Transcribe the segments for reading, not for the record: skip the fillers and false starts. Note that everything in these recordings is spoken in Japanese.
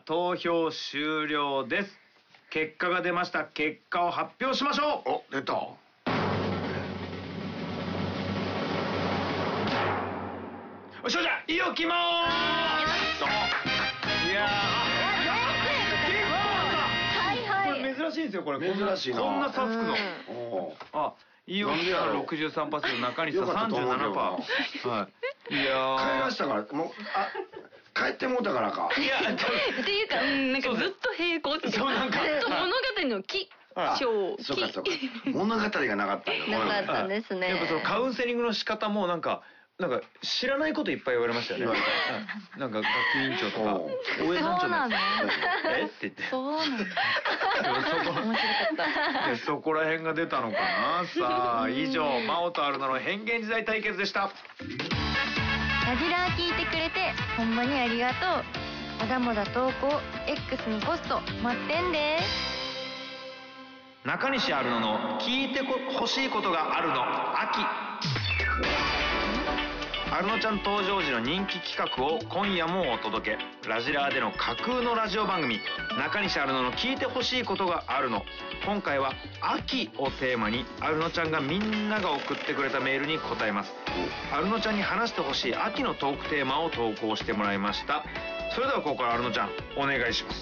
投票終了です。結果が出ました。結果を発表しましょう。 お、出た。 よし、じゃあいよきまーす。いやー、これ珍しいんですよ。これ珍しいな。 こんな差つくの。あ、いよきさん 63%、中西さん 37%。はい。いやー、 帰らしたから、もう、帰ってもうたからか。 いや、 っていうか、なんかずっと平行って、ずっと物語の木、小、 そうかそうか。物語がなかったんだ。 なかったんですね。 やっぱそのカウンセリングの仕方もなんか知らないこといっぱい言われましたよね。なんか学級委員長とか応援団長のえって言って。 そうなんだ。面白かった。 そこら辺が出たのかな。さあ以上、真央とアルノの変幻自在対決でした。 ラジラー聞いてくれてほんまにありがとう。まだまだ投稿 X にポスト待ってんで。 中西アルノの聞いてほしいことがあるの秋。アルノちゃん登場時の人気企画を今夜もお届け。ラジラーでの架空のラジオ番組、中西アルノの聞いてほしいことがあるの。今回は秋をテーマに、アルノちゃんがみんなが送ってくれたメールに答えます。アルノちゃんに話してほしい秋のトークテーマを投稿してもらいました。それではここからアルノちゃんお願いします。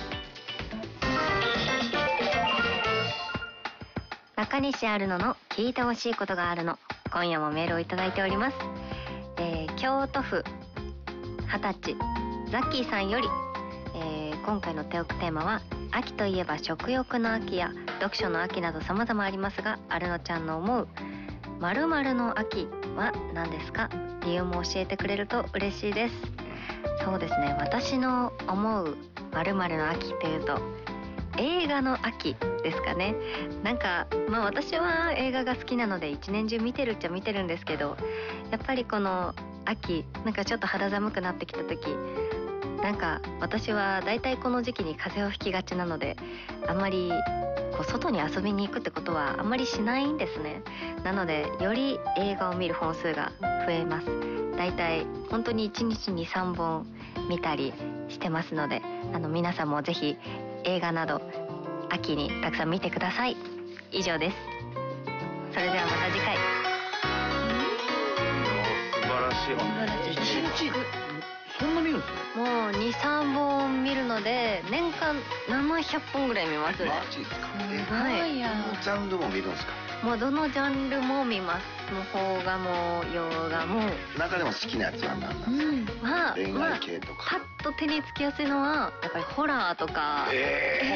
中西アルノの聞いてほしいことがあるの。今夜もメールをいただいております。京都府20歳ザッキーさんより、今回のトークテーマは、秋といえば食欲の秋や読書の秋など様々ありますが、アルノちゃんの思う〇〇の秋は何ですか？理由も教えてくれると嬉しいです。そうですね、私の思う〇〇の秋というと映画の秋ですかね。なんか私は映画が好きなので一年中見てるっちゃ見てるんですけど、やっぱりこの秋、なんかちょっと肌寒くなってきた時、なんか私はだいたいこの時期に風邪をひきがちなので、あんまりこう外に遊びに行くってことはあんまりしないんですね。なのでより映画を見る本数が増えます。だいたい本当に1日に3本見たりしてますので、皆さんもぜひ映画など秋にたくさん見てください。以上です。それではまた次回。 素晴らしい。一日そんな見るんですね。 もう 2,3 本見るので年間700本ぐらい見ます。 マジですか？ はい。 どのジャンルも見るんですか？ もうどのジャンルも見ます。もう邦画も洋画も。 中でも好きなやつは何なんですか？恋愛系とか。 パッと手につきやすいのはやっぱりホラーとか。